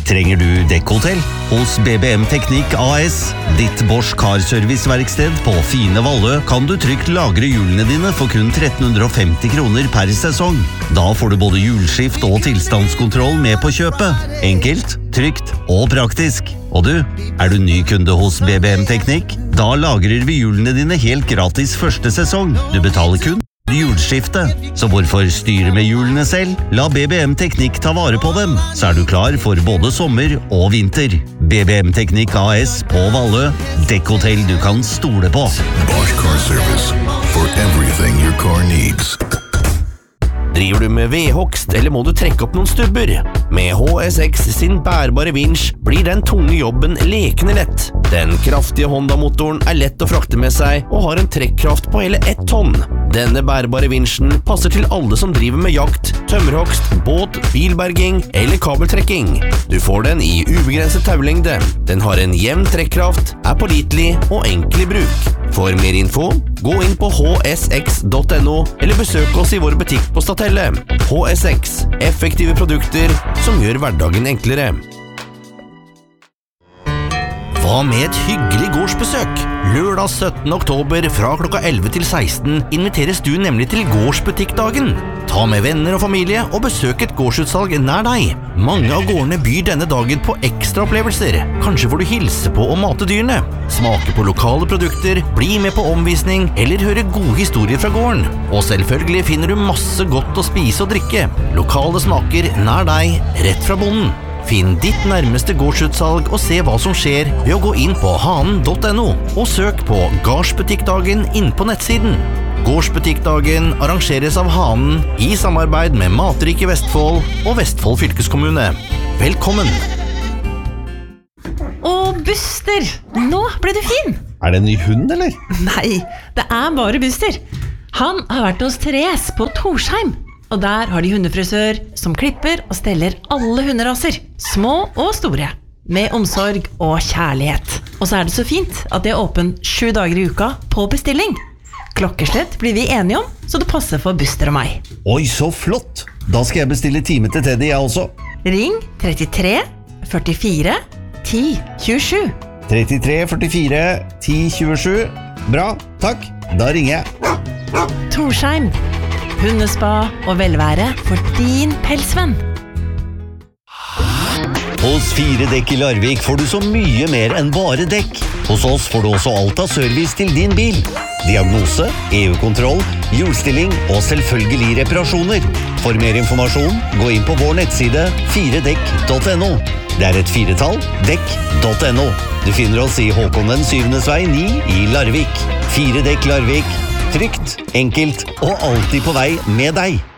Trenger du dekkhotell? Hos BBM Teknikk AS, ditt Bosch Car-serviceverksted på Fine Vallø, kan du trygt lagre hjulene dine for kun 1350 kroner per sesong. Da får du både hjulskift og tilstandskontroll med på kjøpet. Enkelt, trygt og praktisk. Og du, er du ny kunde hos BBM Teknikk? Da lagrer vi hjulene dine helt gratis første sesong. Du betaler kun hjulskifte. Så hvorfor styre med hjulene selv? La BBM Teknikk ta vare på dem, så er du klar for både sommer og vinter. BBM Teknikk AS på Vallø. Dekkhotell du kan stole på. Bosch Car Service. For everything your car needs. Driver du med vedhogst, eller må du trekke opp noen stubber? Med HSX sin bærbare vinsj blir den tunge jobben lekende lett. Den kraftige Honda-motoren er lett å frakte med seg og har en trekkraft på hele 1 tonn. Denne bærbare vinsjen passer til alle som driver med jakt, tømmerhogst, båt, bilberging eller kabeltrekking. Du får den i ubegrenset taulengde. Den har en jevn trekkraft, er pålitelig og enkel i bruk. For mer info, gå inn på hsx.no eller besøk oss i vår butikk på Statelle. HSX, effektive produkter som gjør hverdagen enklere. Hva med et hyggelig gårdsbesøk? Lørdag 17. oktober fra klokka 11 til 16 inviteres du nemlig til gårdsbutikkdagen. Ta med venner og familie og besøk et gårdsutsalg nær deg. Mange av gårdene byr denne dagen på ekstra opplevelser. Kanskje får du hilse på og mate dyrene, smake på lokale produkter, bli med på omvisning eller høre gode historier fra gården. Og selvfølgelig finner du masse godt å spise og drikke. Lokale smaker nær deg, rett fra bonden. Finn ditt nærmeste gårdsutsalg og se hva som skjer ved å gå inn på hanen.no og søk på Gårdsbutikkdagen inn på nettsiden. Gårdsbutikkdagen arrangeres av Hanen i samarbeid med Matrike Vestfold og Vestfold fylkeskommune. Velkommen! Og Buster, nå ble du fin! Er det en ny hund, eller? Nei, det er bare Buster. Han har vært hos Therese på Torsheim. Og der har de hundefrisør som klipper og steller alle hunderaser, små og store, med omsorg og kjærlighet. Og så er det så fint at de er åpen 7 dager i uka på bestilling. Klokkeslett blir vi enige om, så det passer for Buster og meg. Oi, så flott! Da skal jeg bestille time til Teddy, jeg også. Ring 33 44 10 27. 33 44 10 27. Bra, takk. Da ringer jeg. Torsheim. Hundespa og velvære for din pelsvenn. Hos 4 dekk i Larvik får du så mye mer enn bare dekk. Hos oss får du også alt av service til din bil. Diagnose, EU-kontroll, hjulstilling og selvfølgelig reparasjoner. For mer informasjon, gå inn på vår nettside 4dekk.no. Det er et 4-tall, dekk.no. Du finner oss i Håkon den 7. vei 9 i Larvik. 4 dekk Larvik. Trygt, enkelt og alltid på vei med deg.